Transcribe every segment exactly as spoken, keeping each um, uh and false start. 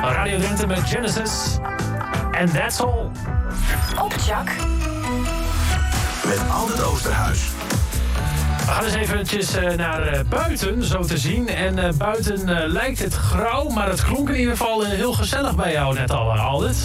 Radio Drenthe met Genesis. And that's all. Op Jack. Met Albert Oosterhuis. We gaan eens eventjes naar uh, buiten, zo te zien. En uh, buiten uh, lijkt het grauw, maar het klonk in ieder geval uh, heel gezellig bij jou net al, uh, Aldert.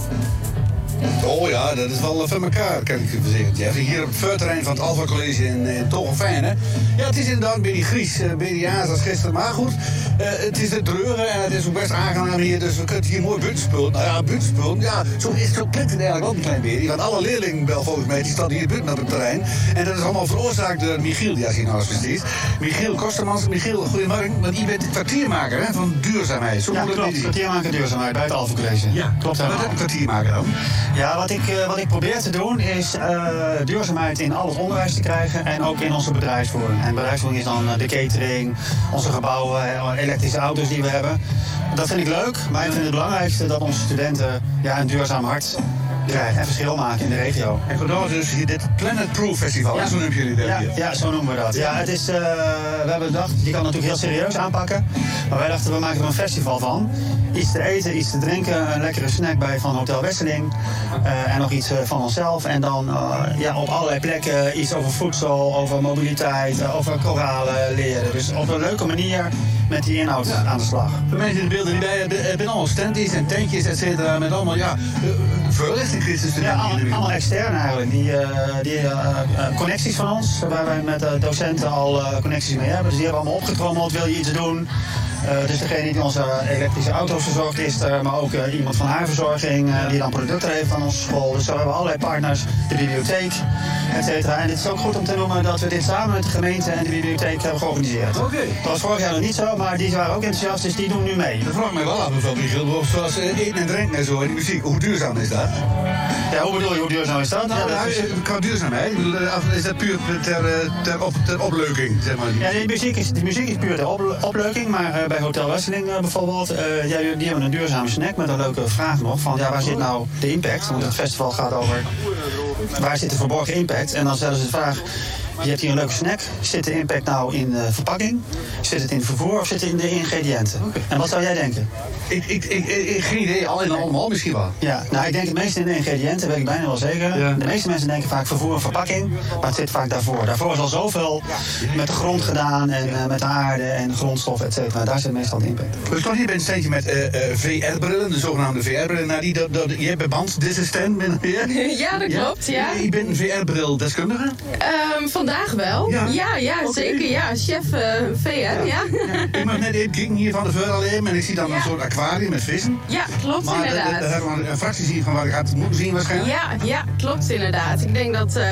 Oh ja, dat is wel van elkaar, kan ik u verzekeren, Jeff. Hier op het vuurterrein van het Alpha College in, in Tochenfijn, hè. Ja, het is inderdaad een beetje Gries, een beetje Jaans als gisteren. Maar goed, uh, het is het dreugen en het is ook best aangenaam hier. Dus we kunnen hier mooi buiten spullen. Nou ja, buiten spullen, ja, zo, is, zo klinkt het eigenlijk ook een klein beetje. Want alle leerlingen, wel volgens mij, die staan hier buiten op het terrein. En dat is allemaal veroorzaakt door Michiel, die als je nou eens versteekt. Michiel Kostermans. Michiel, goedemorgen. Want je bent kwartiermaker, hè, van duurzaamheid. Zo ja, klopt. Kwartiermaker duurzaamheid bij het Alpha College. Ja, klopt. Wat is een kwartiermaker dan? Ja, wat ik, uh, wat ik probeer te doen is uh, duurzaamheid in al het onderwijs te krijgen en ook in onze bedrijfsvoering. En bedrijfsvoering is dan uh, de catering, onze gebouwen, uh, elektrische auto's die we hebben. Dat vind ik leuk, maar ik vind het belangrijkste dat onze studenten ja, een duurzaam hart krijgen en verschil maken in de regio. En vandaar dus hier dit Planet Proof Festival, ja. Zo noemen jullie dat ja, hier. Ja, zo noemen we dat. Ja, het is, uh, we hebben gedacht, je kan het natuurlijk heel serieus aanpakken, maar wij dachten we maken er een festival van. Iets te eten, iets te drinken, een lekkere snack bij van Hotel Wesseling uh, en nog iets uh, van onszelf. En dan uh, ja, op allerlei plekken iets over voedsel, over mobiliteit, uh, over koralen leren. Dus op een leuke manier met die inhoud ja. aan de slag. Voor mensen in de beelden die bij hebben, hebben allemaal standjes en tentjes, et cetera, met allemaal ja, verlichting studenten. Ja, allemaal, allemaal extern eigenlijk. Die, uh, die uh, uh, connecties van ons, waar wij met uh, docenten al uh, connecties mee hebben. Dus die hebben allemaal opgetrommeld, wil je iets doen? Uh, dus degene die onze elektrische auto's verzorgt is er, maar ook uh, iemand van haarverzorging uh, die dan producten heeft aan onze school. Dus zo hebben we allerlei partners, de bibliotheek, et cetera. En het is ook goed om te noemen dat we dit samen met de gemeente en de bibliotheek hebben georganiseerd. Oké. Okay. Dat was vorig jaar nog niet zo, maar die waren ook enthousiast, dus die doen nu mee. Dat vraag ik mij wel af, mevrouw Michiel, zoals uh, eten en drinken en zo en die muziek, hoe duurzaam is dat? Ja, hoe bedoel je, hoe duurzaam is dat? Nou, ja, dat is... qua duurzaamheid, is dat puur ter, ter, op, ter opleuking, zeg maar? Ja, die muziek is, die muziek is puur ter op, opleuking, maar uh, bij Hotel Wesseling uh, bijvoorbeeld, uh, ja, die hebben een duurzame snack met een leuke vraag nog van, ja, waar zit nou de impact? Want het festival gaat over, waar zit de verborgen impact? En dan stellen ze de vraag, je hebt hier een leuke snack. Zit de impact nou in de verpakking? Zit het in het vervoer of zit het in de ingrediënten? Okay. En wat zou jij denken? Ik, ik, ik, ik, geen idee, al in allemaal misschien wel. Ja, nou ik denk het meeste in de ingrediënten, weet ik bijna wel zeker. Ja. De meeste mensen denken vaak vervoer en verpakking, maar het zit vaak daarvoor. Daarvoor is al zoveel met de grond gedaan en uh, met de aarde en grondstoffen, et cetera. Daar zit meestal de impact. We staan hier bij een standje met uh, uh, V R-brillen, de zogenaamde V R-brillen. Nou, die, dat, dat, je hebt bij Band, dit is een stand, ben je? Ja, dat klopt, ja. Je bent een V R-bril-deskundige? Um, vandaag wel. Ja, ja, ja okay. Zeker. Ja, chef uh, V R, ja. ja. ja. Ik mag net even kijken hier van de vuur alleen en ik zie dan ja. een soort aquarium met vissen. Ja, klopt maar inderdaad. Maar hebben we een fractie zien van waar ik had moeten zien waarschijnlijk? Ja, ja, klopt inderdaad. Ik denk dat... Uh,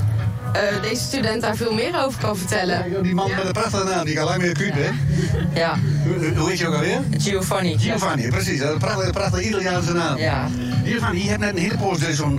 Uh, deze student daar veel meer over kan vertellen. Ja, die man ja. met de prachtige naam, die kan lang meer kuut, hè? Ja. Hoe, hoe heet je ook alweer? Giovanni. Giovanni, precies. Dat is een prachtige, prachtige Italiaanse naam. Ja. Giovanni, je hebt net een hele poos dus zo'n